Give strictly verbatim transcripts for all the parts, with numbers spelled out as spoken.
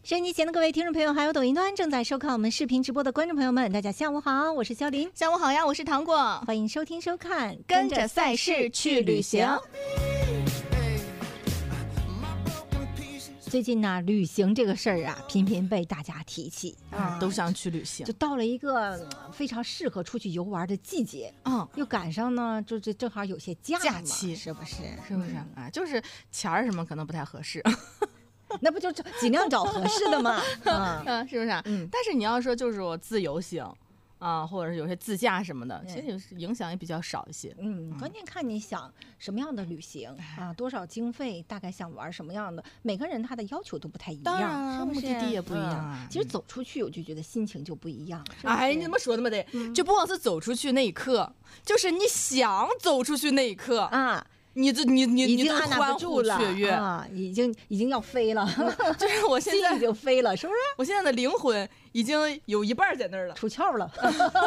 收音机前的各位听众朋友，还有抖音端正在收看我们视频直播的观众朋友们，大家下午好，我是肖林。 下午好呀，我是糖果， 欢迎收听收看， 跟着赛事去旅行。 最近呢，旅行这个事儿啊，频频被大家提起啊，都想去旅行， 就到了一个非常适合出去游玩的季节，嗯，又赶上呢，就这正好有些假假期， 是不是？ 是不是？啊、嗯，就是钱儿什么可能不太合适。 那不就尽量找合适的嘛， 嗯，嗯是不是、啊？嗯。但是你要说就是我自由行啊，或者是有些自驾什么的，其实影响也比较少一些。 嗯，关键看你想什么样的旅行啊，多少经费，大概想玩什么样的，每个人他的要求都不太一样， 是不是？目的地也不一样啊。 嗯、其实走出去，我就觉得心情就不一样。是是哎，你怎么说的嘛得、嗯？就不光是走出去那一刻，就是你想走出去那一刻啊。你这你你已经按捺不住了啊！已经已经要飞了， 就是我现在已经飞了，是不是？ 我现在的灵魂已经有一半在那儿了， 出窍了。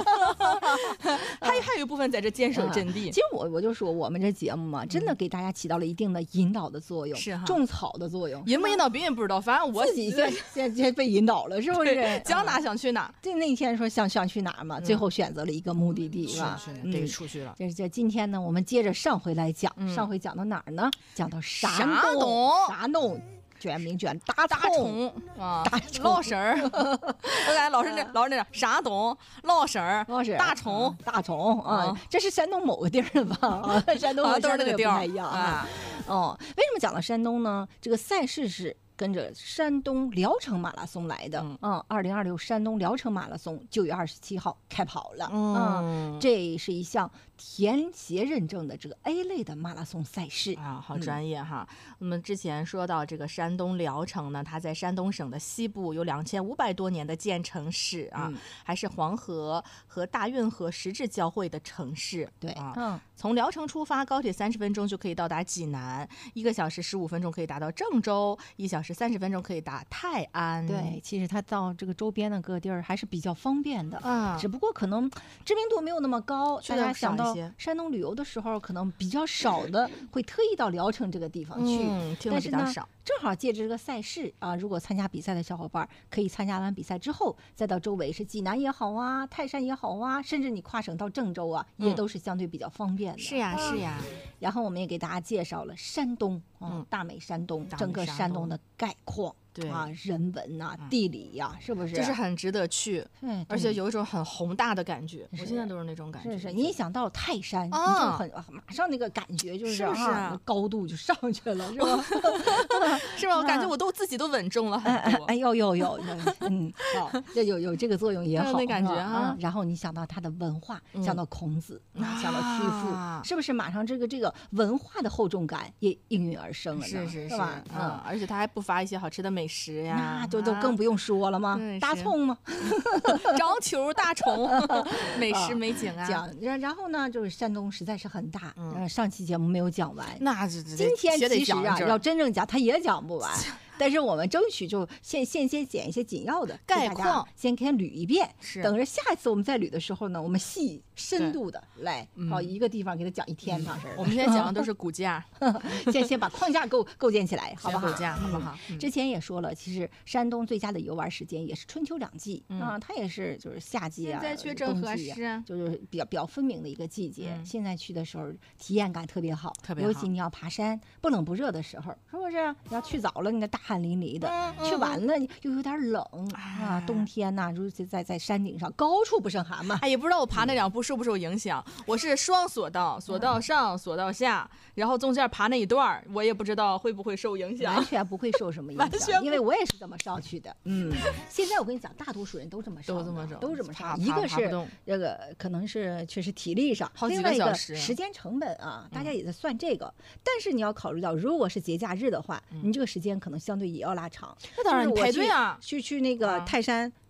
还还有一部分在这坚守阵地。 啊、其实我我就说，我们这节目嘛，真的给大家起到了一定的引导的作用， 是哈， 种草的作用。 引不引导别人不知道，反正我自己现现在被引导了，是不是？ 讲哪想去哪。 就那天说想想去哪儿嘛，最后选择了一个目的地，是吧？ 得出去了。 这这今天呢，我们接着上回来讲，上回讲到哪儿呢？讲到山东， 山东卷名卷大葱啊，老婶儿，我感觉老是那老是那山东老婶儿，大葱大葱啊，这是山东某个地儿的吧？山东都是那个地儿， 不太一样啊。哦，为什么讲到山东呢？这个赛事是跟着山东聊城马拉松来的，嗯，二零二六山东聊城马拉松九月二十七号开跑了，嗯，这是一项田协认证的这个 A 类的马拉松赛事啊，好专业哈。嗯、我们之前说到这个山东聊城呢，它在山东省的西部，有两千五百多年的建城史啊，嗯、还是黄河和大运河实质交汇的城市， 对啊，嗯，从聊城出发，高铁三十分钟就可以到达济南，一个小时十五分钟可以达到郑州，一小时三十分钟可以达泰安。 对，其实它到这个周边的各地儿还是比较方便的啊，只不过可能知名度没有那么高，大家想到山东旅游的时候，可能比较少的会特意到聊城这个地方去， 嗯，听的比较少。 正好借着这个赛事啊，如果参加比赛的小伙伴可以参加完比赛之后，再到周围是济南也好啊，泰山也好啊，甚至你跨省到郑州啊，嗯、也都是相对比较方便的。 是呀，是呀。 然后我们也给大家介绍了山东，嗯，大美山东，整个山东的概况。 对啊，人文呐、啊，地理呀、啊，是不是？ 就是很值得去，对，而且有一种很宏大的感觉。我现在都是那种感觉。 是是，你一想到泰山，啊、你就很马上那个感觉就是是不是、啊、 高度就上去了，是吧？ 是吧？我感觉我都自己都稳重了很多。 哎呦呦呦，嗯，好，这有有这个作用也好， 那感觉啊。 然后你想到他的文化，想到孔子，想到曲阜，是不是马上这个这个文化的厚重感也应运而生了？ 是是是吧？ 嗯，而且他还不乏一些好吃的美食呀。 就都更不用说了吗？大葱吗？ 章丘大葱，美食美景啊！ 讲，然后呢，就是山东实在是很大，嗯，上期节目没有讲完， 那今天其实啊，要真正讲，他也讲不完。但是我们争取就先先先捡一些紧要的概况， 先给它捋一遍。 是， 等着下一次我们再捋的时候呢，我们细深度的来，好、嗯、一个地方给它讲一天当时、嗯。 我们现在讲的都是骨架， 先先把框架构构建起来，好不好？ 骨架好不好、 嗯？之前也说了，其实山东最佳的游玩时间也是春秋两季、嗯、啊，它也是就是夏季啊、 现在去正合适啊，就是比较比较分明的一个季节。嗯、现在去的时候体验感特别好， 特别好。 尤其你要爬山，不冷不热的时候，是不是？你要去早了，你那大汗淋漓的。嗯、去晚了又有点冷、嗯、啊，冬天呐、啊，如此在在山顶上，高处不胜寒嘛。 哎，也不知道我爬那两步受不受影响。我是双索道，索道上，索道下，然后中间爬那一段，我也不知道会不会受影响。 完全不会受什么影响，因为我也是这么上去的。嗯，现在我跟你讲，大多数人都这么上， 都这么上， 都这么上。一个是这个可能是确实体力上， 好几个小时， 时间成本啊，大家也在算这个。嗯、但是你要考虑到，如果是节假日的话，嗯、你这个时间可能相对也要拉长。 那当然，你排队啊， 去去那个泰山。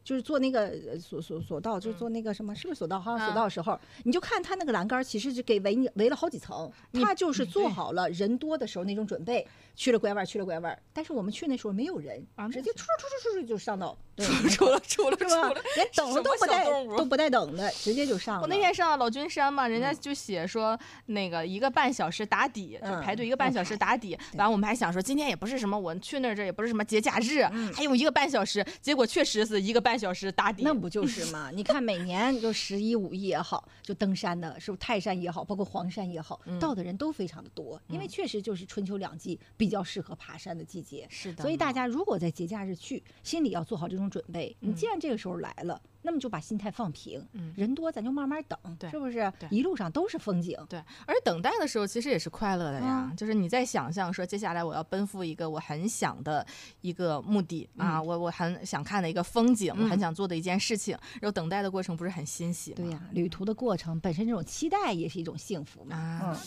就是做那个索索索道，就是做那个什么，是不是索道？好像索道的时候，你就看他那个栏杆，其实是给围围了好几层，他就是做好了人多的时候那种准备，去了拐弯，去了拐弯。但是我们去那时候没有人，直接出出出出出就上到， 出了出了出了， 连等都不带都不带等的，直接就上了。 我那天上老君山嘛，人家就写说那个一个半小时打底，就排队一个半小时打底。完我们还想说今天也不是什么我去那儿这也不是什么节假日，还有一个半小时，结果确实是一个半小时打底。 那不就是嘛？你看每年就十一五一也好，就登山的，是不是泰山也好，包括黄山也好，到的人都非常的多，因为确实就是春秋两季比较适合爬山的季节。 是的。 所以大家如果在节假日去，心里要做好这种准备。你既然这个时候来了，那么就把心态放平，人多咱就慢慢等，是不是？一路上都是风景。 对，而等待的时候其实也是快乐的呀，就是你在想象说接下来我要奔赴一个我很想的一个目的啊，我我很想看的一个风景，我很想做的一件事情，然后等待的过程不是很欣喜吗？ 对呀，旅途的过程本身这种期待也是一种幸福嘛。嗯。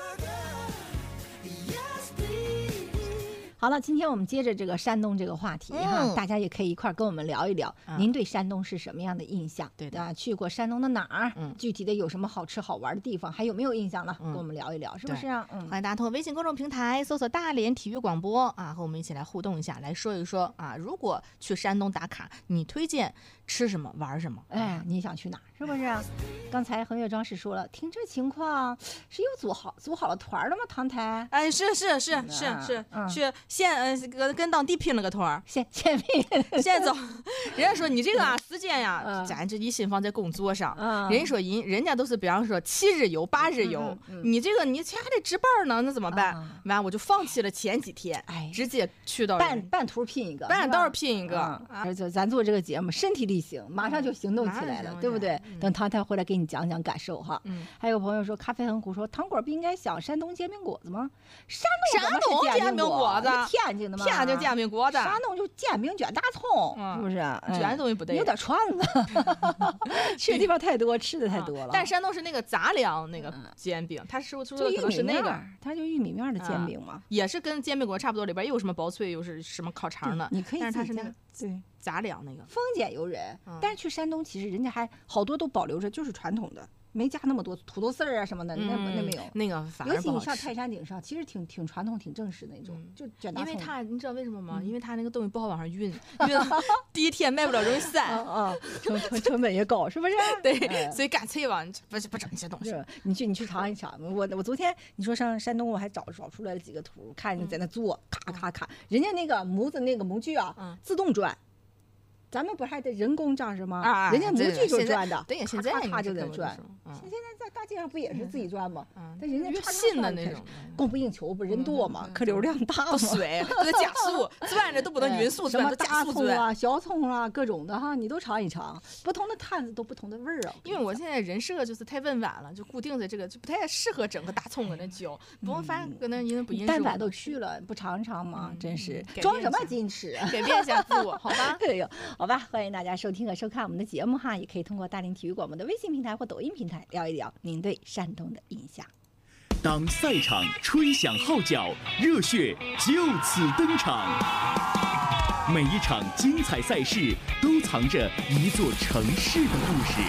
好了，今天我们接着这个山东这个话题哈，嗯、大家也可以一块跟我们聊一聊，嗯、您对山东是什么样的印象？ 对的， 啊，去过山东的哪儿？嗯，具体的有什么好吃好玩的地方，还有没有印象呢？嗯、跟我们聊一聊，是不是啊？嗯， 欢迎大家通过微信公众平台搜索大连体育广播啊，和我们一起来互动一下，来说一说啊，如果去山东打卡，你推荐吃什么玩什么？ 哎，你想去哪儿？是不是啊？刚才横越装饰说了，听这情况是又组好组好了团了吗？唐台？ 哎，是是是是是，嗯、去现呃跟跟当地拼了个团， 现现拼， 现走。人家说你这个啊时间呀，嗯、咱这一心放在工作上。嗯、人家说人人家都是比方说七日游八日游，嗯嗯、你这个你还得值班呢，那怎么办？完、嗯、我就放弃了前几天，哎，直接去到半半途拼一个， 半道拼一个。 而且、嗯啊、咱做这个节目，身体力行，马上就行动起来了，对不对？嗯、等唐台回来给你讲讲感受哈。嗯、还有朋友说，咖啡很苦说，糖果不应该想山东煎饼果子吗？山东山东煎饼果子， 天津的吗？ 天津煎饼果子， 山东就煎饼卷大葱，嗯、是不是？ 卷东西不对， 有点串子，去的地方太多，吃的太多了。 但山东是那个杂粮那个煎饼，它是说可能是那个， 它就玉米面的煎饼嘛， 也是跟煎饼果差不多，里边又什么薄脆，又是什么烤肠的。 你可以， 但是它是那个对杂粮那个。 丰俭由人，但是去山东其实人家还好多都保留着就是传统的。没加那么多土豆丝儿啊什么的，嗯、那那没有。 那个反而不好吃。 尤其你上泰山顶上，其实挺挺传统、挺正式那种，嗯、就卷大葱。 因为它，你知道为什么吗？嗯、因为它那个东西不好往上运，运第一天卖不了容易散， 啊，成成成本也高，是不是？ 对，哎、所以干脆吧，不不整这些东西。 你去你去尝一尝，我我昨天你说上山东，我还找找出来了几个图，看你在那做，咔咔咔，人家那个模子那个模具啊，嗯、自动转。咱们不还得人工这样是吗？啊，人家模具就转的， 对，现在他就在转。现在在大街上不也是自己转吗？ 嗯， 但人家越新的那种， 供不应求，不人多嘛，客流量大嘛， 水都得加速，转着都不能匀速转，都加速转。 什么大葱啊、小葱啊，各种的哈，你都尝一尝。不同的摊子都不同的味儿啊。 因为我现在人设就是太温婉了，就固定在这个，就不太适合整个大葱搁那浇。不过反正搁那人不殷实。 但凡都去了，不尝一尝吗？真是装什么矜持？ 改变一下自我，好吧？ 哎呦，好吧，欢迎大家收听和收看我们的节目哈，也可以通过大连体育广播的微信平台或抖音平台聊一聊您对山东的印象。 当赛场吹响号角，热血就此登场。每一场精彩赛事都藏着一座城市的故事。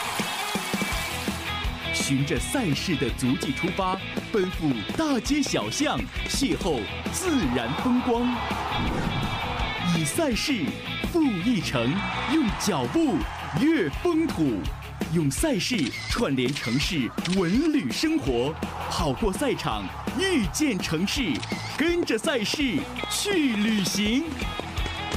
循着赛事的足迹出发，奔赴大街小巷，邂逅自然风光。以赛事赴一城，用脚步阅风土，用赛事串联城市文旅生活，跑过赛场，遇见城市，跟着赛事去旅行。